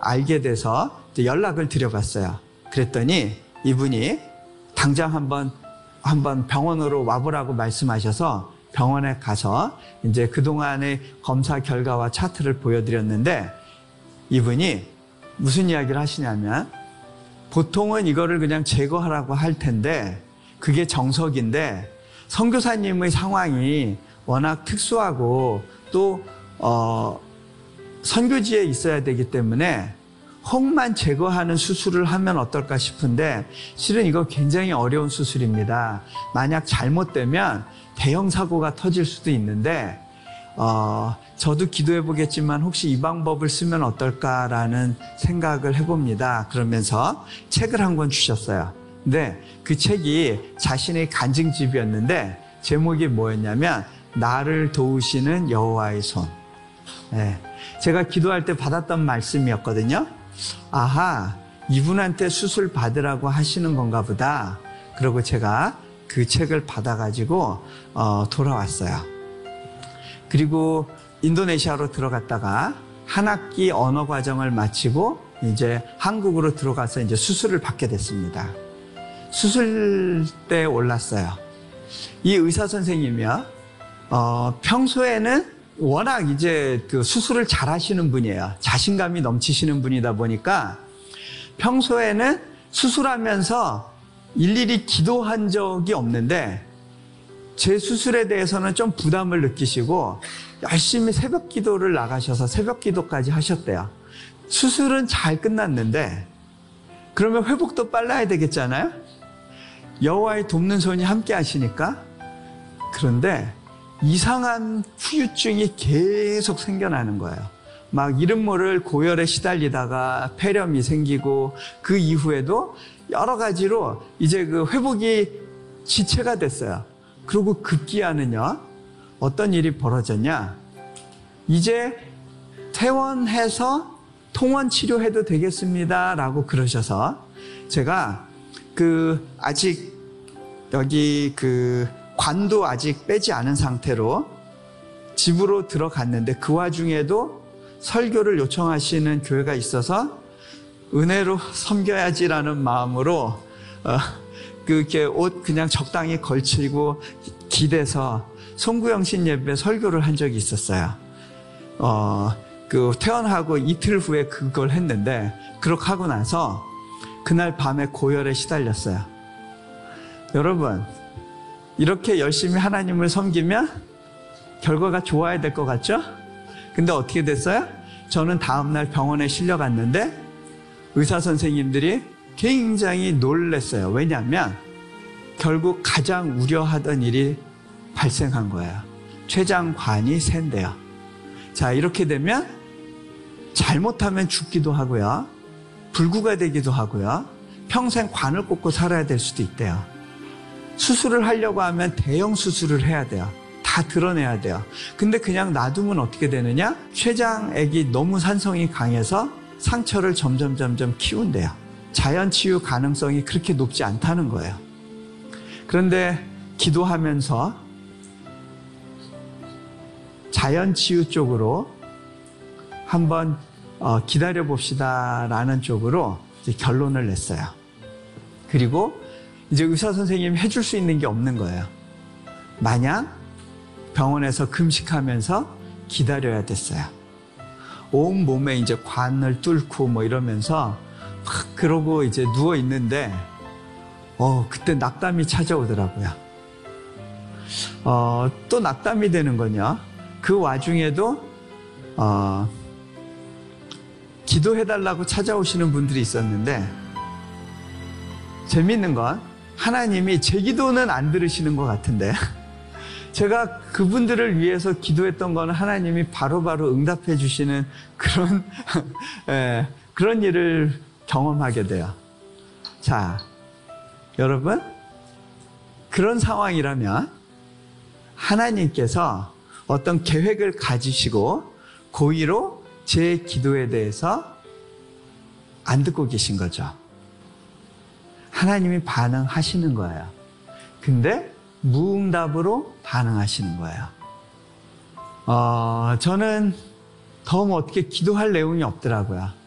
알게 돼서 이제 연락을 드려봤어요. 그랬더니 이분이 당장 한번 병원으로 와보라고 말씀하셔서 병원에 가서 이제 그동안의 검사 결과와 차트를 보여드렸는데, 이분이 무슨 이야기를 하시냐면, 보통은 이거를 그냥 제거하라고 할 텐데 그게 정석인데, 선교사님의 상황이 워낙 특수하고 또 선교지에 있어야 되기 때문에 혹만 제거하는 수술을 하면 어떨까 싶은데, 실은 이거 굉장히 어려운 수술입니다. 만약 잘못되면 대형 사고가 터질 수도 있는데 저도 기도해 보겠지만 혹시 이 방법을 쓰면 어떨까라는 생각을 해봅니다. 그러면서 책을 한 권 주셨어요. 근데 그 책이 자신의 간증집이었는데 제목이 뭐였냐면 나를 도우시는 여호와의 손. 네. 제가 기도할 때 받았던 말씀이었거든요. 아하, 이분한테 수술 받으라고 하시는 건가 보다. 그리고 제가 그 책을 받아가지고 돌아왔어요. 그리고 인도네시아로 들어갔다가 한 학기 언어 과정을 마치고 이제 한국으로 들어가서 이제 수술을 받게 됐습니다. 수술대에 올랐어요. 이 의사 선생님이요, 평소에는 워낙 이제 그 수술을 잘 하시는 분이에요. 자신감이 넘치시는 분이다 보니까 평소에는 수술하면서 일일이 기도한 적이 없는데, 제 수술에 대해서는 좀 부담을 느끼시고 열심히 새벽 기도를 나가셔서 새벽 기도까지 하셨대요. 수술은 잘 끝났는데 그러면 회복도 빨라야 되겠잖아요. 여호와의 돕는 손이 함께 하시니까. 그런데 이상한 후유증이 계속 생겨나는 거예요. 막 이름 모를 고열에 시달리다가 폐렴이 생기고, 그 이후에도 여러 가지로 이제 그 회복이 지체가 됐어요. 그리고 급기야는요, 어떤 일이 벌어졌냐, 이제 퇴원해서 통원 치료해도 되겠습니다 라고 그러셔서, 제가 아직 여기 관도 아직 빼지 않은 상태로 집으로 들어갔는데, 그 와중에도 설교를 요청하시는 교회가 있어서 은혜로 섬겨야지라는 마음으로 그렇게 옷 그냥 적당히 걸치고 기대서 송구영신 예배 설교를 한 적이 있었어요. 퇴원하고 이틀 후에 그걸 했는데, 그렇게 하고 나서 그날 밤에 고열에 시달렸어요. 여러분, 이렇게 열심히 하나님을 섬기면 결과가 좋아야 될 것 같죠? 근데 어떻게 됐어요? 저는 다음날 병원에 실려갔는데 의사 선생님들이 굉장히 놀랐어요. 왜냐하면 결국 가장 우려하던 일이 발생한 거예요. 췌장관이 샌대요. 자, 이렇게 되면 잘못하면 죽기도 하고요, 불구가 되기도 하고요, 평생 관을 꽂고 살아야 될 수도 있대요. 수술을 하려고 하면 대형 수술을 해야 돼요. 다 드러내야 돼요. 근데 그냥 놔두면 어떻게 되느냐? 췌장액이 너무 산성이 강해서 상처를 점점 키운대요. 자연 치유 가능성이 그렇게 높지 않다는 거예요. 그런데 기도하면서 자연 치유 쪽으로 한번 기다려 봅시다라는 쪽으로 이제 결론을 냈어요. 그리고 이제 의사 선생님이 해줄 수 있는 게 없는 거예요. 마냥 병원에서 금식하면서 기다려야 됐어요. 온 몸에 이제 관을 뚫고 뭐 이러면서 막 그러고 이제 누워 있는데 그때 낙담이 찾아오더라고요. 또 낙담이 되는 건요, 그 와중에도 기도해달라고 찾아오시는 분들이 있었는데, 재밌는 건 하나님이 제 기도는 안 들으시는 것 같은데 제가 그분들을 위해서 기도했던 건 하나님이 바로바로 응답해 주시는 그런 일을 경험하게 돼요. 자, 여러분, 그런 상황이라면 하나님께서 어떤 계획을 가지시고 고의로 제 기도에 대해서 안 듣고 계신 거죠. 하나님이 반응하시는 거예요. 근데 무응답으로 반응하시는 거예요. 저는 더 뭐 어떻게 기도할 내용이 없더라고요.